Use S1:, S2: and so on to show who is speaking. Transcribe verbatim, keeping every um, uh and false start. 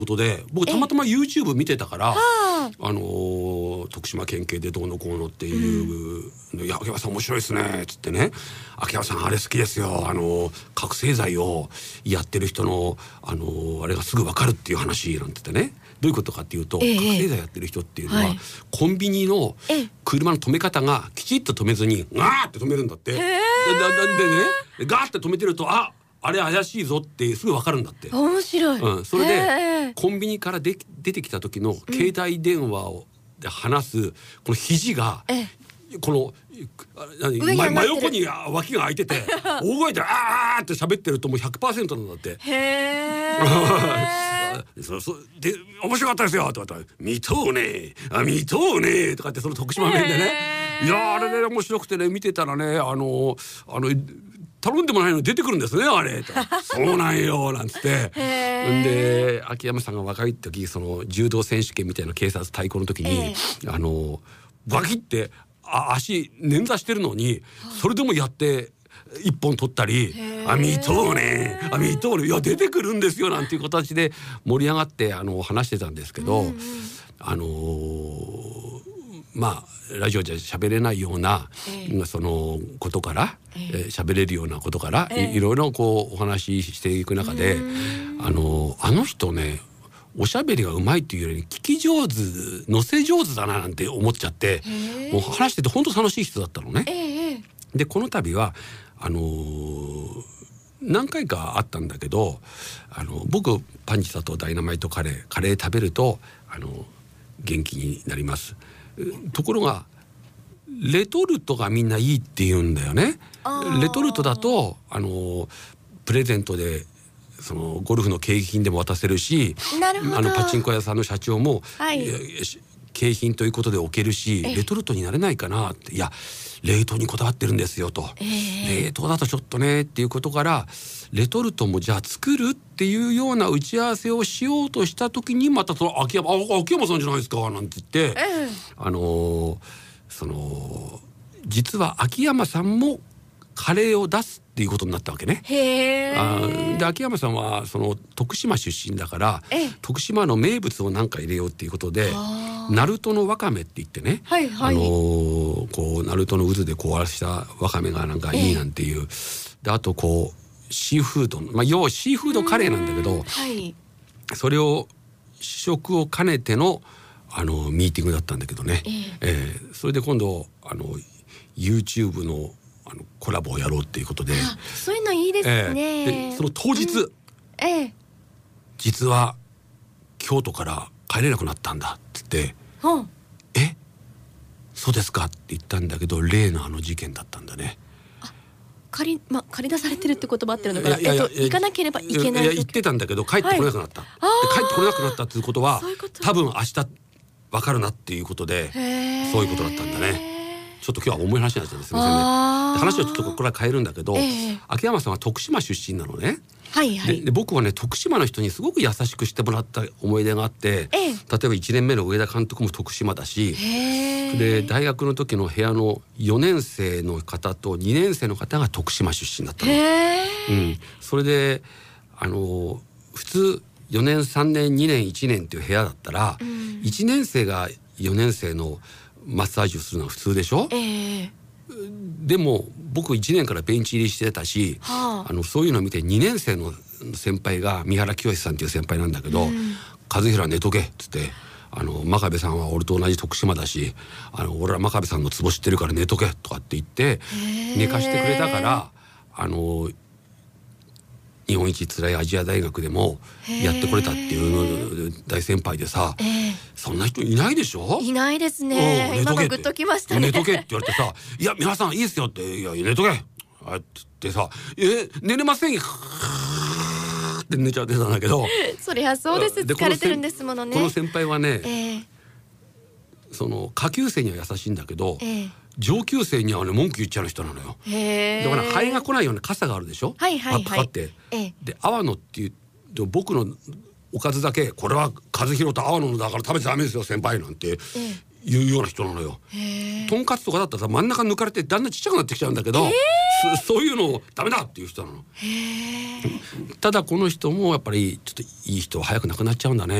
S1: ことで僕たまたま YouTube 見てたから、あのー、徳島県警でどうのこうのっていう、うん、いや秋山さん面白いですねっつってね、秋山さんあれ好きですよ、あのー、覚醒剤をやってる人の、あのー、あれがすぐ分かるっていう話なんて言ってね、どういうことかっていうと、ええ、覚醒剤やってる人っていうのは、はい、コンビニの車の止め方がきちっと止めずにガーって止めるんだって。で, で, でねガーって止めてると、ああれ怪しいぞってすぐ分かるんだって。
S2: 面白い、
S1: うん、それでコンビニからで出てきた時の携帯電話をで話すこの肘が、この真横に脇が開いてて大声であーって喋ってるともう ひゃくパーセント なんだって。へーそそで面白かったですよとか言ったら「見とうねあ見とうね」とかってその徳島弁でね、いやあれね面白くてね、見てたらね、あのあの頼んでもないのに出てくるんですねあれとそうなんよなんつってで秋山さんが若い時その柔道選手権みたいな警察対抗の時にあのバキってあ足捻挫してるのにそれでもやって一本取ったり「あ見とうねあ見とうねいや出てくるんですよ」なんていう形で盛り上がってあの話してたんですけど、うんうん、あのーまあラジオじゃ喋れないような、えー、そのことから喋、えー、れるようなことから、えー、い, いろいろこうお話ししていく中で、あのあの人ねおしゃべりがうまいっていうより聞き上手乗せ上手だななんて思っちゃって、もう話してて本当楽しい人だったのね。えー、でこの度はあのー、何回かあったんだけど、あの僕パンチだとダイナマイトカレーカレー食べるとあの元気になります。ところがレトルトがみんないいって言うんだよね。レトルトだとあのプレゼントでそのゴルフの景品でも渡せるし、あのパチンコ屋さんの社長も、はい、景品ということで置けるし、レトルトになれないかなって、いや冷凍にこだわってるんですよと、えー、冷凍だとちょっとねっていうことからレトルトもじゃあ作るっていうような打ち合わせをしようとした時にまたその秋山、あ、秋山さんじゃないですかなんて言って、えー、あのー、その実は秋山さんもカレーを出すっていうことになったわけね。へー。あで秋山さんはその徳島出身だから徳島の名物を何か入れようっていうことでナルトのわかめって言ってね、はいはい、あのー、こうナルトの渦で壊したわかめがなんかいいなんていう、であとこうシーフード、まあ、要はシーフードカレーなんだけど、はい、それを試食を兼ねてのあのミーティングだったんだけどね、えーえー、それで今度あの YouTube のあのコラボをやろうっていうことで、
S2: そういうのいいですね。
S1: えー、でその当日、うんえー、実は京都から帰れなくなったんだって言って、うん、えそうですかって言ったんだけど例のあの事件だったんだね。
S2: あ借り、ま、借り出されてるって言葉ってるのかな、えっと、行かなければいけない。
S1: いや言ってたんだけど帰ってこれなくなった、はい、で帰ってこれなくなったっていうことはういうこと多分明日分かるなっていうことでそういうことだったんだね。ちょっと今日は重い話になっちゃうんですみませんね。話をちょっとここから変えるんだけど、えー、秋山さんは徳島出身なのね。はいはい、で, で僕はね徳島の人にすごく優しくしてもらった思い出があって、えー、例えばいちねんめの上田監督も徳島だし、で大学の時の部屋のよねん生の方とにねん生の方が徳島出身だったの。うん、それであの普通よねんさんねんにねんいちねんっていう部屋だったら、うん、いちねん生がよねん生のマッサージをするのは普通でしょ、えー、でも僕いちねんからベンチ入りしてたし、はあ、あのそういうのを見てにねん生の先輩が三原清さんっていう先輩なんだけど、うん、和平寝とけっつってあの真壁さんは俺と同じ徳島だしあの俺は真壁さんのツボ知ってるから寝とけとかって言って寝かしてくれたからあの日本一辛いアジア大学でもやってこれたっていう大先輩でさ、そんな人いないでしょ。
S2: いないですね。今のグッときましたね。
S1: 寝とけって言われてさいや皆さんいいですよっていや寝とけあってさえ寝れませんよって寝ちゃってたんだけど
S2: そりゃそうです。疲れてるんですものね。
S1: この先輩はね、えー、その下級生には優しいんだけど、えー上級生にはね文句言っちゃう人なのよ。へー。だからハエが来ないような傘があるでしょ。はいはいはい。かかって、ええ、で阿波野っていう僕のおかずだけこれは和弘と阿波野のだから食べちゃダメですよ先輩なんていうような人なのよ。とんかつとかだったら真ん中抜かれてだんだんちっちゃくなってきちゃうんだけど、そ, そういうのをダメだっていう人なの。ただこの人もやっぱりちょっといい人は早く亡くなっちゃうんだね。